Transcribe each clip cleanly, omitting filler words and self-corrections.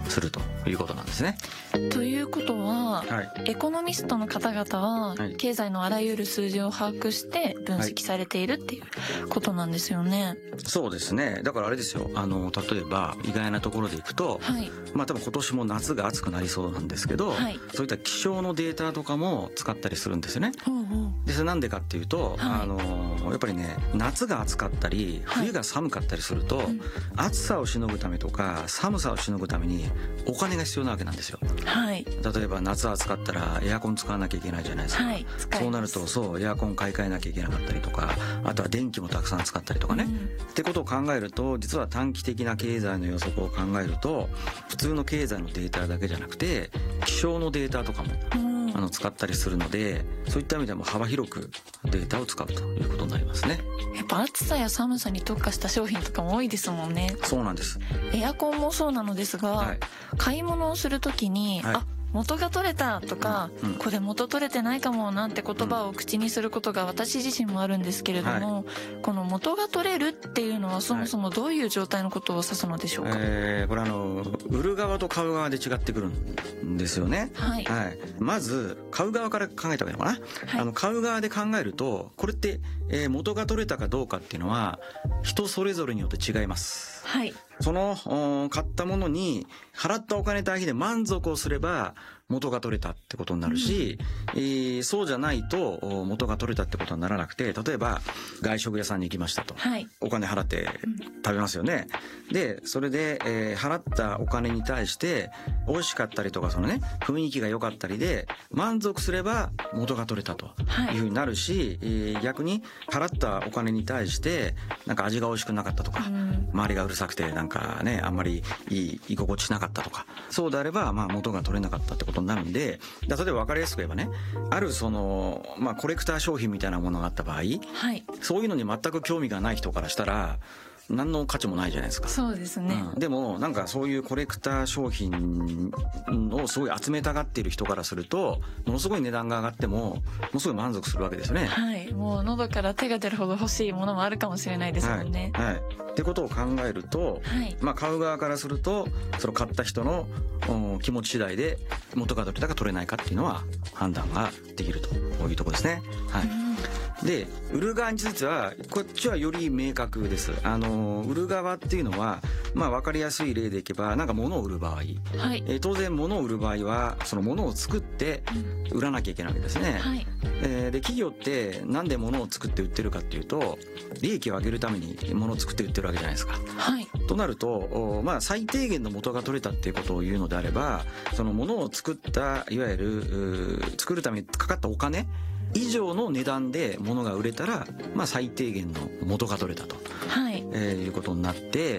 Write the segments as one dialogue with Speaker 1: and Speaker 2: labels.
Speaker 1: するということなんですね。
Speaker 2: ということは、エコノミストの方々は経済のあらゆる数字を把握して分析されているっていうことなんですよね。
Speaker 1: そうですね。だからあれですよ、例えば意外なところでいくと、多分今年も夏が暑くなりそうなんですけど、そういった気象のデータとかも使ったりするんですよね。でそれなんでかっていうと、やっぱりね、夏が暑かったり冬が寒かったりすると、暑さをしのぐためとか寒さをしのぐためにお金が必要なわけなんですよ。例えば夏暑かったらエアコン使わなきゃいけないじゃないですか。そうなるとエアコン買い替えなきゃいけなかったりとか、あとは電気もたくさん使ったりとかね、ってことを考えると、実は短期的な経済の予測を考えると、普通の経済のデータだけじゃなくて気象のデータとかも使ったりするので、そういった意味でも幅広くデータを使うということになりますね。
Speaker 2: やっぱ暑さや寒さに特化した商品とかも多いですもんね。
Speaker 1: そうなんです。
Speaker 2: エアコンもそうなのですが、買い物をするときに、元が取れたとか、これ元取れてないかもなんて言葉を口にすることが私自身もあるんですけれども、この元が取れるっていうのはそもそもどういう状態のことを指すのでしょうか。
Speaker 1: これ売る側と買う側で違ってくるんですよね。まず買う側から考えた方がいいのかな。買う側で考えると、これって、元が取れたかどうかっていうのは人それぞれによって違います。その買ったものに払ったお金に対して満足をすれば元が取れたってことになるし、そうじゃないと元が取れたってことにならなくて、例えば外食屋さんに行きましたと、お金払って食べますよね。でそれで、払ったお金に対して美味しかったりとか、そのね、雰囲気が良かったりで満足すれば元が取れたというふうになるし、逆に払ったお金に対してなんか味が美味しくなかったとか、周りがうるさくてなんかね、あんまり居心地しなかったとか、そうであれば元が取れなかったってことになるんで、例えば分かりやすく言えばね、あるコレクター商品みたいなものがあった場合、そういうのに全く興味がない人からしたら何の価値もないじゃないですか。
Speaker 2: そうですね。
Speaker 1: でもなんかそういうコレクター商品をすごい集めたがっている人からすると、ものすごい値段が上がってもものすごい満足するわけですよね。
Speaker 2: もう喉から手が出るほど欲しいものもあるかもしれないですもんね。
Speaker 1: ってことを考えると、買う側からすると、その買った人の気持ち次第で元が取れたか取れないかっていうのは判断ができるというところですね。で売る側についてはこっちはより明確です。売る側っていうのは、分かりやすい例でいけば、なんか物を売る場合、当然物を売る場合はその物を作って売らなきゃいけないわけですね。で企業ってなんで物を作って売ってるかっていうと、利益を上げるために物を作って売ってるわけじゃないですか。となると、最低限の元が取れたっていうことを言うのであれば、その物を作ったいわゆる作るためにかかったお金以上の値段で物が売れたら、最低限の元が取れたと、いうことになって、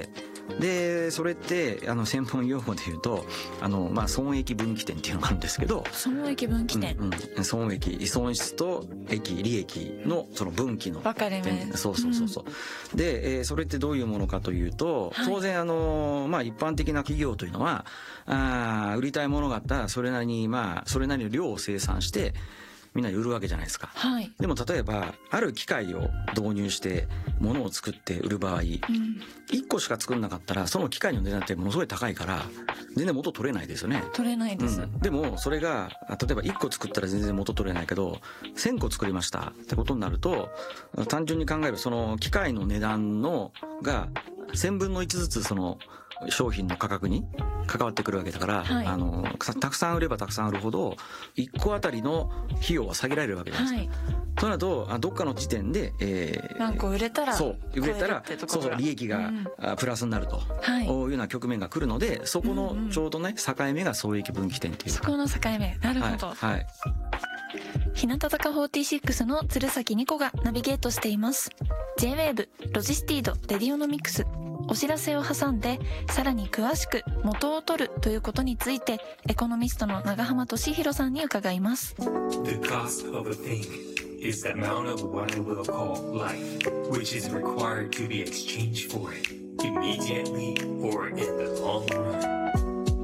Speaker 1: でそれって専門用語で言うと損益分岐点っていうのがあるんですけど、
Speaker 2: 損益分岐点、
Speaker 1: 損益、損失と利益のその分岐の
Speaker 2: 分かれ目。
Speaker 1: で、それってどういうものかというと、当然一般的な企業というのは売りたいものがあったらそれなりにの量を生産してみんなに売るわけじゃないですか。でも例えばある機械を導入して物を作って売る場合、1個しか作んなかったらその機械の値段ってものすごい高いから全然元取れないですよね。
Speaker 2: 取れないです。
Speaker 1: でもそれが例えば1個作ったら全然元取れないけど1000個作りましたってことになると、単純に考えるその機械の値段が1000分の1ずつその商品の価格に関わってくるわけだから、たくさん売ればたくさん売るほど1個あたりの費用は下げられるわけじゃないですか。となるとどっかの時点で、
Speaker 2: 何個売れたら
Speaker 1: 利益がプラスになるというような局面が来るので、そこのちょうどね境目が損益分岐点っていう。
Speaker 2: そこの境目、なるほど。日向坂46の鶴崎ニコがナビゲートしています。 J-WAVE ロジスティードレディオノミクス、お知らせを挟んでさらに詳しく元を取るということについてエコノミストの長浜俊弘さんに伺います。
Speaker 3: The cost of a thing is the amount of what I will call life, which is required to be exchanged for it, immediately or in the long run.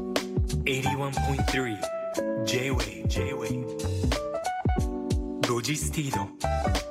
Speaker 3: 81.3 J-WAVE ロジスティード